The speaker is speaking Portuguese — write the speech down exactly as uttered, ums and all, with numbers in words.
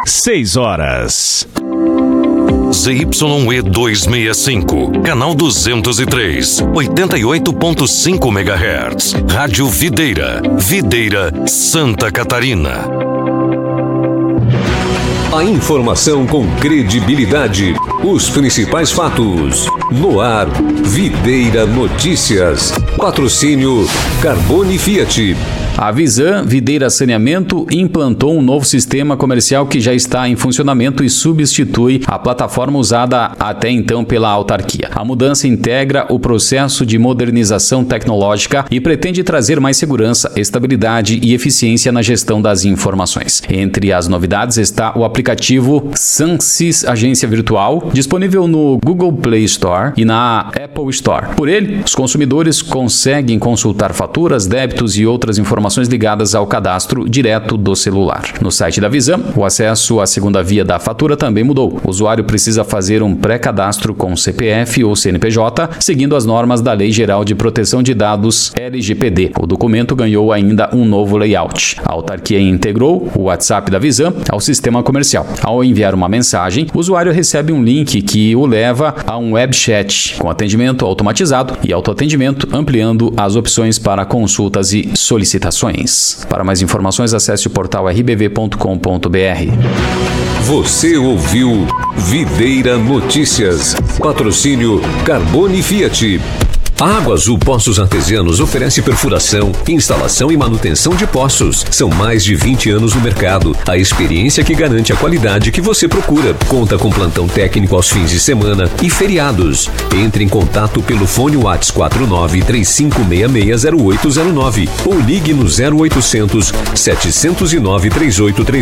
seis horas. Z Y E duzentos e sessenta e cinco, canal duzentos e três, oitenta e oito ponto cinco megahertz. Rádio Videira, Videira, Santa Catarina. A informação com credibilidade, os principais fatos. No ar, Videira Notícias. Patrocínio Carbone Fiat. A Visan Videira Saneamento implantou um novo sistema comercial que já está em funcionamento e substitui a plataforma usada até então pela autarquia. A mudança integra o processo de modernização tecnológica e pretende trazer mais segurança, estabilidade e eficiência na gestão das informações. Entre as novidades está o aplicativo Sansys Agência Virtual, disponível no Google Play Store e na Apple Store. Por ele, os consumidores conseguem consultar faturas, débitos e outras informações ligadas ao cadastro direto do celular. No site da Visan, o acesso à segunda via da fatura também mudou. O usuário precisa fazer um pré-cadastro com C P F ou C N P J, seguindo as normas da Lei Geral de Proteção de Dados L G P D. O documento ganhou ainda um novo layout. A autarquia integrou o WhatsApp da Visan ao sistema comercial. Ao enviar uma mensagem, o usuário recebe um link que o leva a um web chat com atendimento automatizado e autoatendimento, ampliando as opções para consultas e solicitações. Para mais informações, acesse o portal r b v ponto com ponto b r. Você ouviu Videira Notícias. Patrocínio Carbone Fiat. A Água Azul Poços Artesianos oferece perfuração, instalação e manutenção de poços. São mais de vinte anos no mercado. A experiência que garante a qualidade que você procura. Conta com plantão técnico aos fins de semana e feriados. Entre em contato pelo fone WhatsApp quatro nove três cinco seis seis zero oito zero nove ou ligue no zero oitocentos, setecentos e nove, trinta e oito trinta e